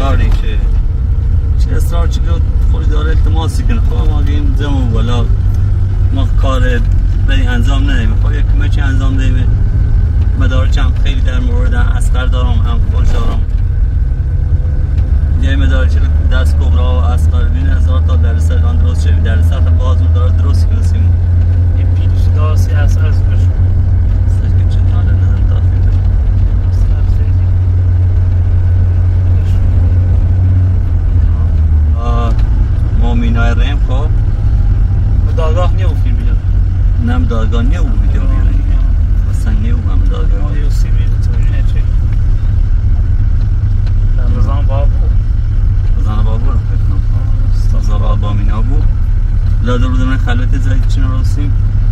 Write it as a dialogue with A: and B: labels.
A: کاری که چه اصرار چه که خودش داره التماسی کنه. خب ما گیم زمان بالا ما کار بری انجام ندهیم. خب یک کمچی انجام دهیم. مدارچم خیلی در مورد اسقر دارم هم خوش دارم. یه مدارچه دست کبرا و اسقر بین 1000 تا در سرگان درست شد. در سطح بازو داره درست کنسیم.
B: این پیلوش دارسی از بشون
A: سرگی چه ناله ندارم دافید ما مینای ریم خب
B: دادگاه نیو فیلم بیاد
A: نم دادگاه نیو ویدیو بیاره اصلا نیو هم دادگاه
B: آیو سی بیده تو اینه چه در رزان بابور
A: رزان بابور با مینا بود لادر بوده من خلوت زایی چین رو رسیم